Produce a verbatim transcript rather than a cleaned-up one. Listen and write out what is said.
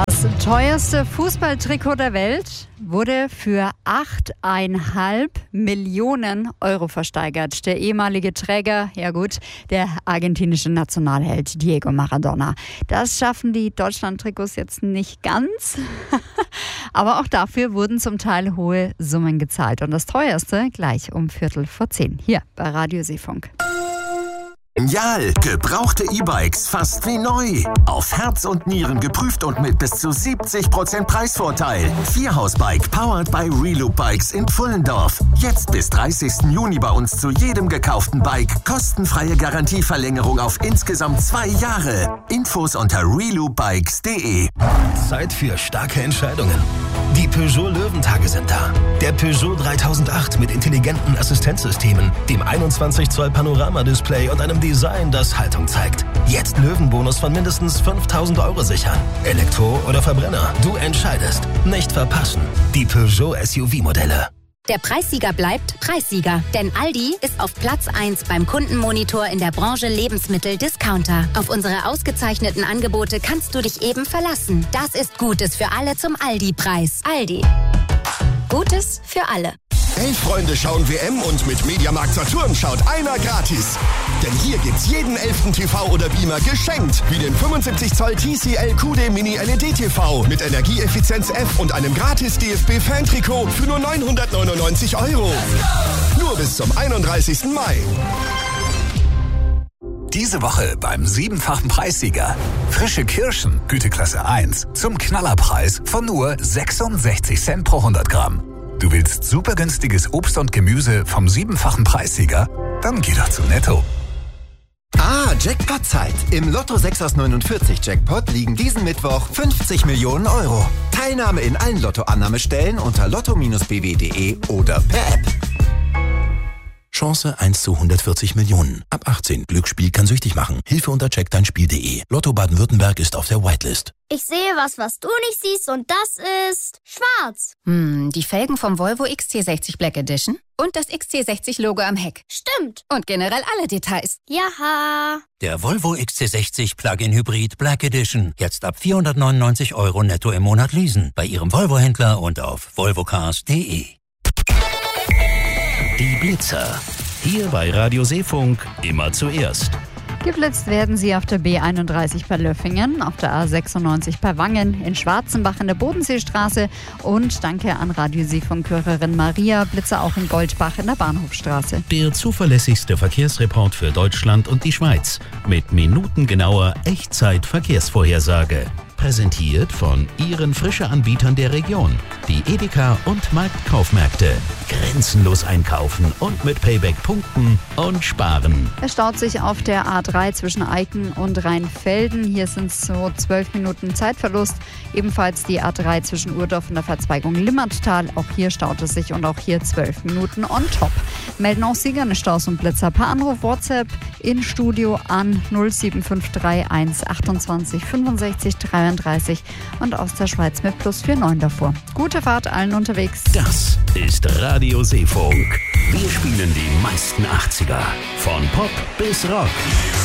Das teuerste Fußballtrikot der Welt wurde für acht Komma fünf Millionen Euro versteigert. Der ehemalige Träger, ja gut, der argentinische Nationalheld Diego Maradona. Das schaffen die Deutschland-Trikots jetzt nicht ganz. Aber auch dafür wurden zum Teil hohe Summen gezahlt. Und das teuerste gleich um Viertel vor zehn. Hier bei Radio Seefunk. Genial! Gebrauchte E-Bikes fast wie neu. Auf Herz und Nieren geprüft und mit bis zu siebzig Prozent Preisvorteil. Vierhausbike powered by Reloop Bikes in Pfullendorf. Jetzt bis dreißigsten Juni bei uns zu jedem gekauften Bike. Kostenfreie Garantieverlängerung auf insgesamt zwei Jahre. Infos unter reloop bikes punkt de. Zeit für starke Entscheidungen. Die Peugeot Löwentage sind da. Der Peugeot dreitausendacht mit intelligenten Assistenzsystemen, dem einundzwanzig Zoll Panoramadisplay und einem Design, das Haltung zeigt. Jetzt Löwenbonus von mindestens fünftausend Euro sichern. Elektro oder Verbrenner, du entscheidest. Nicht verpassen. Die Peugeot S U V-Modelle. Der Preissieger bleibt Preissieger, denn Aldi ist auf Platz eins beim Kundenmonitor in der Branche Lebensmittel-Discounter. Auf unsere ausgezeichneten Angebote kannst du dich eben verlassen. Das ist Gutes für alle zum Aldi-Preis. Aldi. Gutes für alle. Elf Freunde schauen W M und mit Mediamarkt Saturn schaut einer gratis. Denn hier gibt's jeden elften T V oder Beamer geschenkt. Wie den fünfundsiebzig Zoll T C L Q D Mini L E D T V mit Energieeffizienz F und einem gratis D F B-Fan-Trikot für nur neunhundertneunundneunzig Euro. Nur bis zum einunddreißigsten Mai. Diese Woche beim siebenfachen Preissieger. Frische Kirschen, Güteklasse eins, zum Knallerpreis von nur sechsundsechzig Cent pro hundert Gramm. Du willst super günstiges Obst und Gemüse vom siebenfachen Preissieger? Dann geh doch zu Netto. Ah, Jackpot-Zeit. Im Lotto sechs aus neunundvierzig Jackpot liegen diesen Mittwoch fünfzig Millionen Euro. Teilnahme in allen Lottoannahmestellen unter lotto Bindestrich b w punkt de oder per App. Chance eins zu hundertvierzig Millionen. Ab achtzehn. Glücksspiel kann süchtig machen. Hilfe unter check dein spiel punkt de. Lotto Baden-Württemberg ist auf der Whitelist. Ich sehe was, was du nicht siehst, und das ist schwarz. Hm, die Felgen vom Volvo X C sechzig Black Edition und das X C sechzig Logo am Heck. Stimmt. Und generell alle Details. Jaha. Der Volvo X C sechzig Plug-in Hybrid Black Edition. Jetzt ab vierhundertneunundneunzig Euro netto im Monat leasen. Bei Ihrem Volvo-Händler und auf volvocars punkt de. Die Blitzer. Hier bei Radio Seefunk immer zuerst. Geblitzt werden sie auf der B einunddreißig bei Löffingen, auf der A sechsundneunzig bei Wangen, in Schwarzenbach in der Bodenseestraße und danke an Radio Seefunk-Hörerin Maria, Blitzer auch in Goldbach in der Bahnhofstraße. Der zuverlässigste Verkehrsreport für Deutschland und die Schweiz mit minutengenauer Echtzeit-Verkehrsvorhersage. Präsentiert von Ihren Frische-Anbietern der Region. Die Edeka und Marktkaufmärkte. Grenzenlos einkaufen und mit Payback punkten und sparen. Es staut sich auf der A drei zwischen Eiken und Rheinfelden. Hier sind es so zwölf Minuten Zeitverlust. Ebenfalls die A drei zwischen Urdorf und der Verzweigung Limmattal. Auch hier staut es sich und auch hier zwölf Minuten on top. Melden auch Sie gerne Staus und Blitzer per Anruf WhatsApp in Studio an null sieben fünf drei eins achtundzwanzig fünfundsechzig dreiunddreißig und aus der Schweiz mit plus neunundvierzig davor. Gute Fahrt allen unterwegs. Das ist Radio Seefunk. Wir spielen die meisten achtziger. Von Pop bis Rock.